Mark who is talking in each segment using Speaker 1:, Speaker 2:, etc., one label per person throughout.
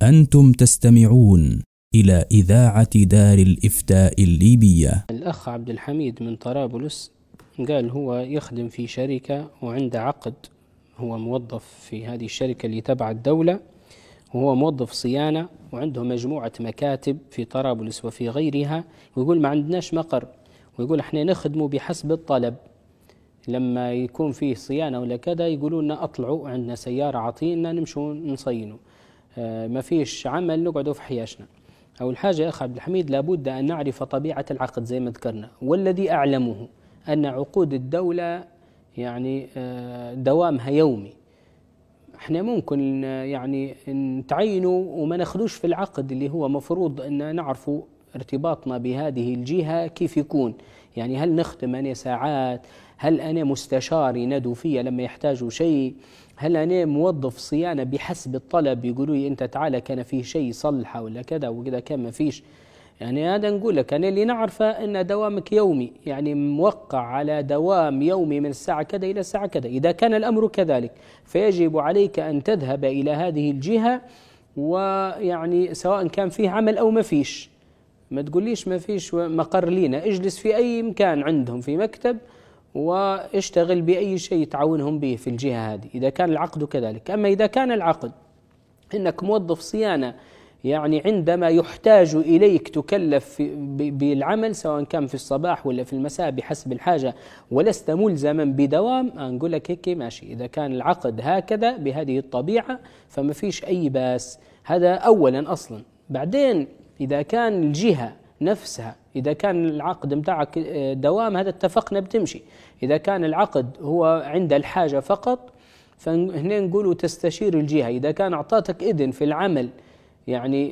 Speaker 1: أنتم تستمعون إلى إذاعة دار الإفتاء الليبية.
Speaker 2: الأخ عبد الحميد من طرابلس قال هو يخدم في شركة وعنده عقد، هو موظف في هذه الشركة اللي تبع الدولة، وهو موظف صيانة وعنده مجموعة مكاتب في طرابلس وفي غيرها، ويقول ما عندناش مقر، ويقول احنا نخدمه بحسب الطلب، لما يكون فيه صيانة ولا كذا يقولوا لنا اطلعوا عندنا سيارة عطينا نمشوا نصينوا، ما فيش عمل نقعدوا في حياشنا. أول حاجة يا أخ عبد الحميد لابد أن نعرف طبيعة العقد زي ما ذكرنا، والذي أعلمه أن عقود الدولة يعني دوامها يومي. احنا ممكن يعني نتعينه وما ناخدوش في العقد اللي هو مفروض أن نعرفه ارتباطنا بهذه الجهة كيف يكون، يعني هل نخدم أنا ساعات، هل أنا مستشار ينادوا فيا لما يحتاجوا شيء، هل أنا موظف صيانة بحسب الطلب يقولوا لي أنت تعالى كان فيه شيء صلحه ولا كذا وكذا كان ما فيش. يعني هذا نقول لك أنا اللي نعرفه أن دوامك يومي، يعني موقع على دوام يومي من الساعة كذا إلى الساعة كذا. إذا كان الأمر كذلك فيجب عليك أن تذهب إلى هذه الجهة، ويعني سواء كان فيه عمل أو ما فيش، ما تقوليش ما فيش مقر لينا، اجلس في أي مكان عندهم في مكتب واشتغل بأي شيء تعاونهم به في الجهة هذه إذا كان العقد كذلك. أما إذا كان العقد إنك موظف صيانة، يعني عندما يحتاج إليك تكلف بالعمل سواء كان في الصباح ولا في المساء بحسب الحاجة، ولست ملزما بدوام، نقول لك هيك ماشي. إذا كان العقد هكذا بهذه الطبيعة فما فيش أي باس، هذا أولا أصلا. بعدين إذا كان الجهة نفسها، إذا كان العقد متاعك دوام هذا اتفقنا بتمشي. إذا كان العقد هو عند الحاجة فقط فهنا نقولوا تستشير الجهة، إذا كان أعطاتك إذن في العمل يعني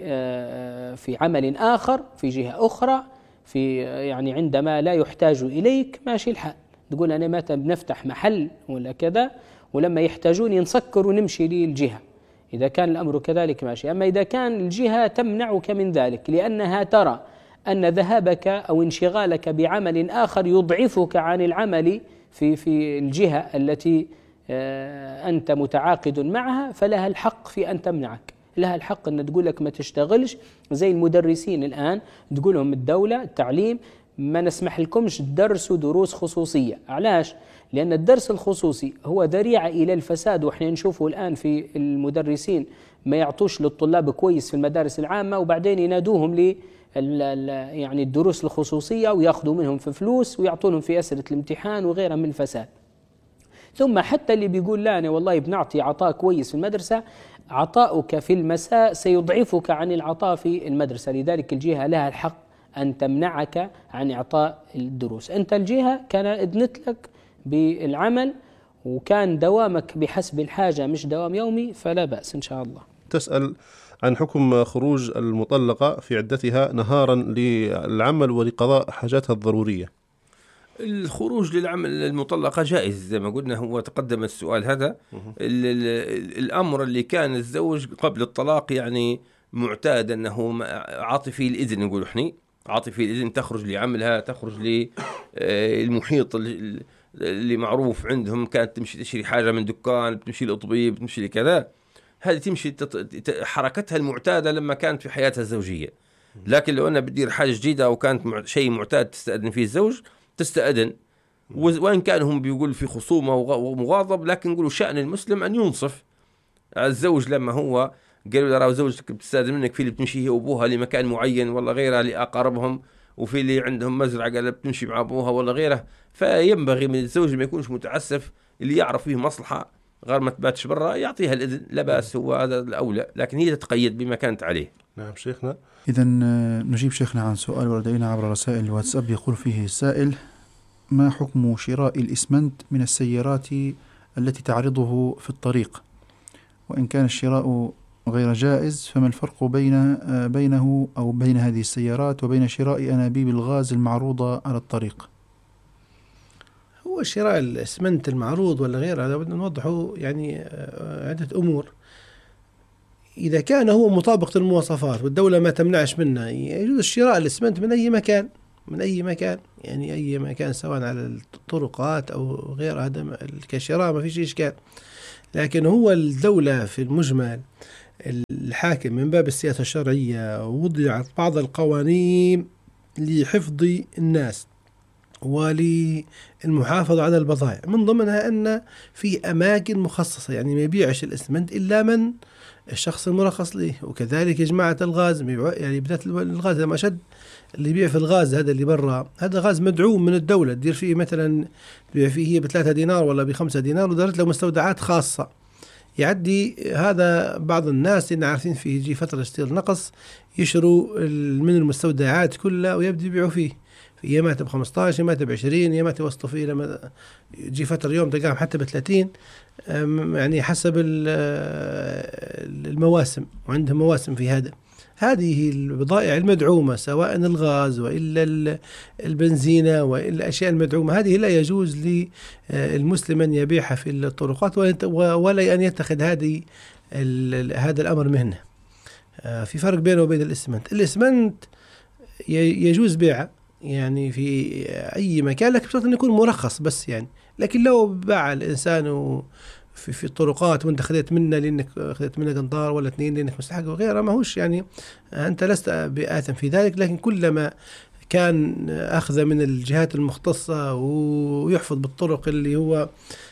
Speaker 2: في عمل آخر في جهة أخرى في يعني عندما لا يحتاج إليك ماشي الحال، تقول أنا متى بنفتح محل ولا كذا ولما يحتاجوني نسكر ونمشي للجهة، إذا كان الأمر كذلك ماشي. أما إذا كان الجهة تمنعك من ذلك لأنها ترى أن ذهابك أو انشغالك بعمل آخر يضعفك عن العمل في الجهة التي أنت متعاقد معها، فلها الحق في أن تمنعك، لها الحق أن تقول لك ما تشتغلش. زي المدرسين الآن تقول لهم الدولة التعليم ما نسمح لكمش تدرسوا دروس خصوصية. علاش؟ لأن الدرس الخصوصي هو ذريعة إلى الفساد، وإحنا نشوفه الآن في المدرسين ما يعطوش للطلاب كويس في المدارس العامة وبعدين ينادوهم يعني الدروس الخصوصية ويأخذوا منهم في فلوس ويعطونهم في أسئلة الامتحان وغيرها من الفساد. ثم حتى اللي بيقول لا أنا والله بنعطي عطاء كويس في المدرسة، عطاؤك في المساء سيضعفك عن العطاء في المدرسة، لذلك الجهة لها الحق أن تمنعك عن إعطاء الدروس. أنت الجهة كان أذنت لك بالعمل وكان دوامك بحسب الحاجة مش دوام يومي فلا بأس إن شاء الله.
Speaker 3: تسأل عن حكم خروج المطلقة في عدتها نهارا للعمل ولقضاء حاجاتها الضرورية.
Speaker 4: الخروج للعمل المطلقة جائز زي ما قلنا، هو تقدم السؤال هذا. الأمر اللي كان الزوج قبل الطلاق يعني معتاد أنه عاطفي الإذن، نقول إحنا عاطفي الإذن، تخرج لعملها، تخرج للمحيط اللي معروف عندهم، كانت تمشي تشتري حاجة من دكان، بتمشي للطبيب، بتمشي لكذا، هذه تمشي حركتها المعتادة لما كانت في حياتها الزوجية. لكن لو أنا بدير حاجة جديدة أو كانت شيء معتاد تستأذن فيه الزوج تستأذن، وإن كان هم بيقول في خصومة ومغاضب، لكن نقولوا شأن المسلم أن ينصف الزوج لما هو قالوا له راه زوجتك بتستأذن منك في اللي بتمشي هي وأبوها لمكان معين ولا غيرها لأقاربهم، وفي اللي عندهم مزرعة قال بتمشي مع أبوها ولا غيره. فينبغي من الزوج ما يكونش متعسف، اللي يعرف فيه مصلحة غير ما تباتش برا يعطيها الإذن، لا بأس، هو هذا الأولى، لكن هي تتقيد بما كانت عليه.
Speaker 3: نعم شيخنا.
Speaker 5: إذا نجيب شيخنا عن سؤال ورد إلينا عبر رسائل الواتساب. يقول فيه السائل: ما حكم شراء الإسمنت من السيارات التي تعرضه في الطريق؟ وإن كان الشراء غير جائز فما الفرق بينه أو بين هذه السيارات وبين شراء أنابيب الغاز المعروضة على الطريق؟
Speaker 6: هو شراء الإسمنت المعروض ولا غيره هذا بدنا نوضحه يعني عدة أمور. إذا كان هو مطابق للمواصفات والدولة ما تمنعش منه، يجوز شراء الإسمنت من أي مكان، من أي مكان، يعني أي مكان سواء على الطرقات أو غير، هذا كشراء ما فيش إشكال. لكن هو الدولة في المجمل الحاكم من باب السياسة الشرعية وضعت بعض القوانين لحفظ الناس وللمحافظة على البضائع، من ضمنها أن في أماكن مخصصة يعني ما يبيعش الإسمنت إلا من الشخص المرخص له. وكذلك جماعة الغاز، يعني بدأت الغاز لما أشد اللي يبيع في الغاز هذا اللي برا، هذا غاز مدعوم من الدولة، تدير فيه مثلا تبيع فيه ب3 دينار ولا ب5 دينار، ودارت له مستودعات خاصة. يعدي هذا بعض الناس اللي عارفين فيه يجي فترة ستيل نقص يشروا من المستودعات كلها ويبدأ يبيعوا فيه، في يامات ب15، يامات ب20، يامات يوصلوا فيه لما يجي فترة يوم تلقاهم حتى ب30، يعني حسب المواسم، وعندهم مواسم في هذا. هذه البضائع المدعومة سواء الغاز وإلا البنزينة وإلا الأشياء المدعومة، هذه لا يجوز للمسلم أن يبيعها في الطرقات ولا أن يتخذ هذا الأمر مهنة. في فرق بينه وبين الإسمنت. الإسمنت يجوز بيعه يعني في أي مكان، لكن بشرط أن يكون مرخص بس يعني. لكن لو باع الإنسان في الطرقات وانت خذيت منه لانك خذيت منه قنطار ولا 2 لانك مستحق وغيره، ما هوش يعني انت لست بآثم في ذلك، لكن كلما كان اخذ من الجهات المختصة ويحفظ بالطرق اللي هو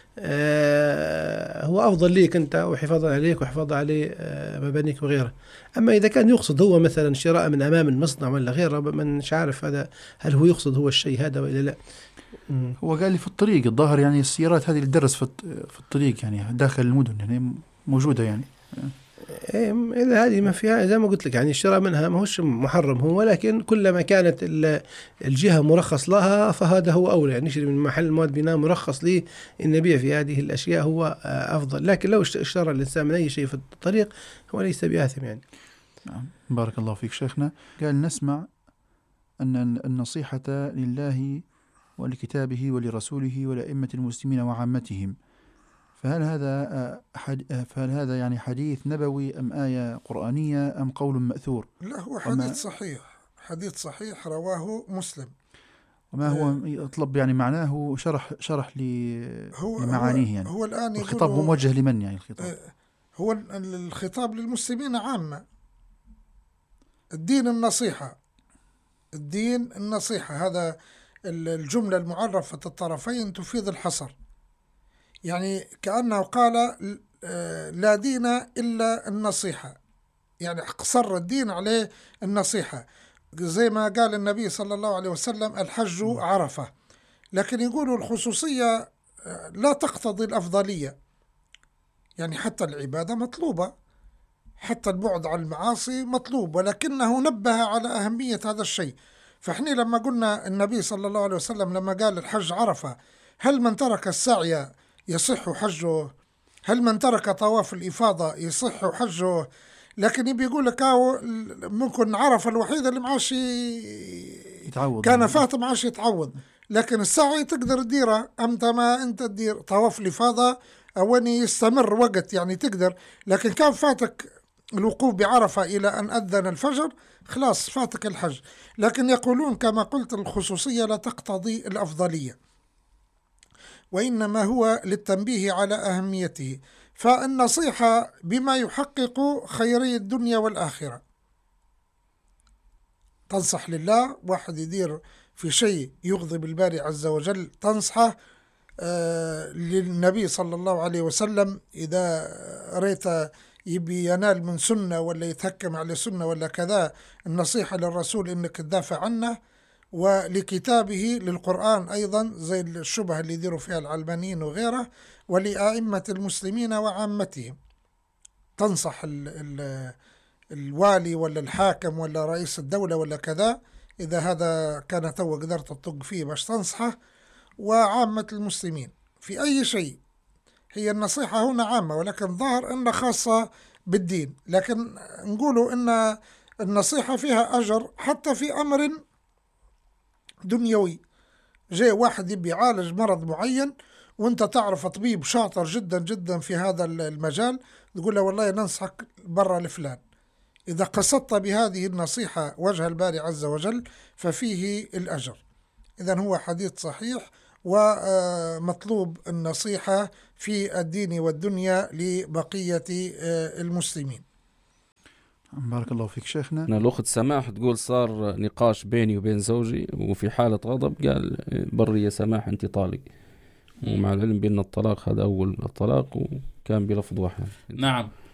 Speaker 6: افضل ليك انت وحفاظا عليك وحفاظا عليه مبانيك وغيره. اما اذا كان يقصد هو مثلا شراء من امام المصنع ولا غيره، من مش عارف هذا هل هو يقصد هو الشيء هذا ولا لا.
Speaker 5: هو قال لي في الطريق الظاهر يعني السيارات هذه اللي تدرس في الطريق يعني داخل المدن يعني موجودة يعني.
Speaker 6: إذا هذه ما فيها زي ما قلت لك يعني الشراء منها ما هوش محرم هو، ولكن كلما كانت الجهة مرخص لها فهذا هو أولى، يعني نشتري من محل مواد بناء مرخص لي إن نبيع في هذه الأشياء هو أفضل. لكن لو اشترى الإنسان من أي شيء في الطريق هو ليس بآثم يعني.
Speaker 5: نعم. بارك الله فيك شيخنا. قال نسمع أن النصيحة لله ولكتابه ولرسوله ولأئمة المسلمين وعامتهم، فهل هذا يعني حديث نبوي أم آية قرآنية أم قول مأثور؟
Speaker 7: لا، هو حديث صحيح رواه مسلم.
Speaker 5: وما هو يطلب يعني معناه شرح لمعانيه يعني.
Speaker 7: هو الآن
Speaker 5: الخطاب هو موجه لمن يعني الخطاب؟
Speaker 7: هو الخطاب للمسلمين عامة. الدين النصيحة، هذا الجملة المعرفة الطرفين تفيد الحصر، يعني كأنه قال لا دين إلا النصيحة، يعني اقتصر الدين عليه النصيحة، زي ما قال النبي صلى الله عليه وسلم الحج عرفة. لكن يقولوا الخصوصية لا تقتضي الأفضلية، يعني حتى العبادة مطلوبة، حتى البعد عن المعاصي مطلوب، ولكنه نبه على أهمية هذا الشيء. فإحنا لما قلنا النبي صلى الله عليه وسلم لما قال الحج عرفة، هل من ترك السعي يصح حجه؟ هل من ترك طواف الإفاضة يصح حجه؟ لكن يبي يقول لك ممكن عرفة الوحيدة اللي معاش
Speaker 5: يتعوض،
Speaker 7: كان فات معاش يتعوض، لكن السعي تقدر تديره. أمتى ما أنت تدير طواف الإفاضة أولي يستمر وقت يعني تقدر، لكن كان فاتك الوقوف بعرفة إلى أن أذن الفجر خلاص فاتك الحج. لكن يقولون كما قلت الخصوصية لا تقتضي الأفضلية، وإنما هو للتنبيه على أهميته. فالنصيحة بما يحقق خيري الدنيا والآخرة، تنصح لله، واحد يدير في شيء يغضب الباري عز وجل تنصحه. للنبي صلى الله عليه وسلم إذا ريت يبي ينال من سنة ولا يتهكم على سنة ولا كذا، النصيحة للرسول إنك تدافع عنه، ولكتابه للقرآن أيضا زي الشبهة اللي يديروا فيها العلمانيين وغيره، ولأئمة المسلمين وعامتهم، تنصح الوالي ولا الحاكم ولا رئيس الدولة ولا كذا، إذا هذا كان تو قدرت تطق فيه باش تنصحه، وعامة المسلمين في أي شيء. هي النصيحة هنا عامة، ولكن ظهر أنها خاصة بالدين، لكن نقولوا أن النصيحة فيها أجر حتى في أمر دنيوي. جاء واحد يبي يعالج مرض معين وانت تعرف طبيب شاطر جدا جدا في هذا المجال، تقول له والله ننصحك برا لفلان. إذا قصدت بهذه النصيحة وجه الباري عز وجل ففيه الأجر. إذن هو حديث صحيح، ومطلوب النصيحة في الدين والدنيا لبقية المسلمين.
Speaker 5: بارك الله فيك شيخنا.
Speaker 8: أنا الأخت سماح تقول صار نقاش بيني وبين زوجي وفي حالة غضب قال بري يا سماح أنت طالق، ومع العلم بأن الطلاق هذا أول الطلاق وكان بلفظ واحد.
Speaker 9: نعم.